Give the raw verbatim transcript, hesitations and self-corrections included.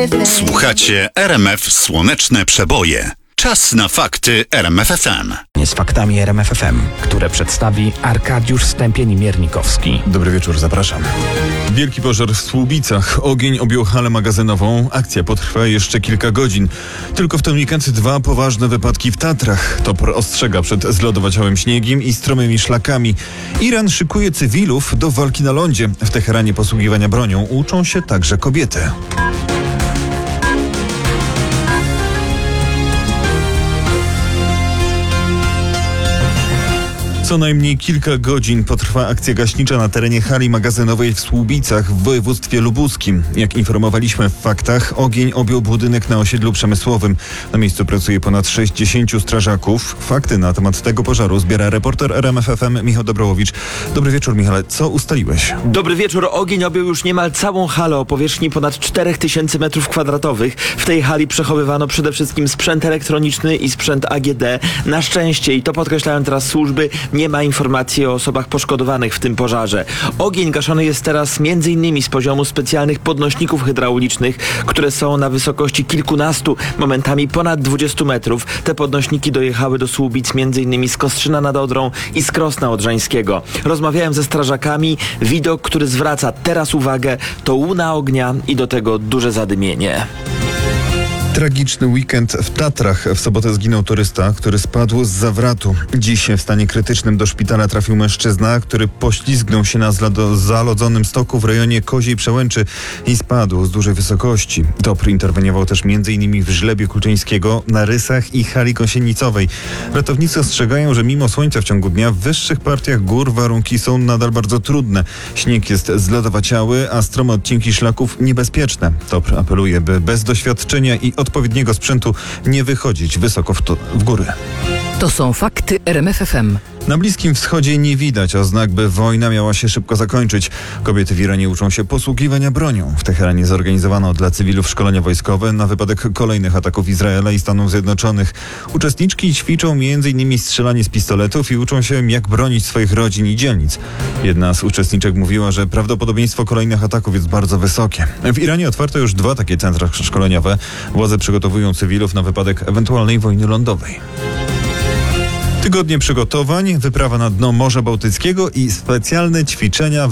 F M. Słuchacie R M F Słoneczne Przeboje. Czas na fakty R M F F M. Z faktami R M F F M, które przedstawi Arkadiusz Stępień-Miernikowski. Dobry wieczór, zapraszam. Wielki pożar w Słubicach. Ogień objął halę magazynową. Akcja potrwa jeszcze kilka godzin. Tylko w ten weekend dwa poważne wypadki w Tatrach. Topr ostrzega przed zlodowaciałym śniegiem i stromymi szlakami. Iran szykuje cywilów do walki na lądzie. W Teheranie posługiwania bronią uczą się także kobiety. Co najmniej kilka godzin potrwa akcja gaśnicza na terenie hali magazynowej w Słubicach w województwie lubuskim. Jak informowaliśmy w faktach, ogień objął budynek na osiedlu przemysłowym. Na miejscu pracuje ponad sześćdziesięciu strażaków. Fakty na temat tego pożaru zbiera reporter R M F F M Michał Dobrołowicz. Dobry wieczór, Michale. Co ustaliłeś? Dobry wieczór. Ogień objął już niemal całą halę o powierzchni ponad czterech tysięcy metrów kwadratowych. W tej hali przechowywano przede wszystkim sprzęt elektroniczny i sprzęt A G D. Na szczęście, i to podkreślają teraz służby, nie ma informacji o osobach poszkodowanych w tym pożarze. Ogień gaszony jest teraz między innymi z poziomu specjalnych podnośników hydraulicznych, które są na wysokości kilkunastu, momentami ponad dwudziestu metrów. Te podnośniki dojechały do Słubic między innymi z Kostrzyna nad Odrą i z Krosna Odrzańskiego. Rozmawiałem ze strażakami. Widok, który zwraca teraz uwagę, to łuna ognia i do tego duże zadymienie. Tragiczny weekend w Tatrach. W sobotę zginął turysta, który spadł z zawratu. Dziś w stanie krytycznym do szpitala trafił mężczyzna, który poślizgnął się na zlado- zalodzonym stoku w rejonie Koziej Przełęczy i spadł z dużej wysokości. Topr interweniował też m.in. w Żlebie Kulczyńskiego, na Rysach i hali Gąsienicowej. Ratownicy ostrzegają, że mimo słońca w ciągu dnia w wyższych partiach gór warunki są nadal bardzo trudne. Śnieg jest zlodowaciały, a strome odcinki szlaków niebezpieczne. Topr apeluje, by bez doświadczenia i odpowiedniego sprzętu nie wychodzić wysoko w, to, w góry. To są fakty R M F F M. Na Bliskim Wschodzie nie widać oznak, by wojna miała się szybko zakończyć. Kobiety w Iranie uczą się posługiwania bronią. W Teheranie zorganizowano dla cywilów szkolenia wojskowe na wypadek kolejnych ataków Izraela i Stanów Zjednoczonych. Uczestniczki ćwiczą między innymi strzelanie z pistoletów i uczą się, jak bronić swoich rodzin i dzielnic. Jedna z uczestniczek mówiła, że prawdopodobieństwo kolejnych ataków jest bardzo wysokie. W Iranie otwarto już dwa takie centra szkoleniowe. Władze przygotowują cywilów na wypadek ewentualnej wojny lądowej. Tygodnie przygotowań, wyprawa na dno Morza Bałtyckiego i specjalne ćwiczenia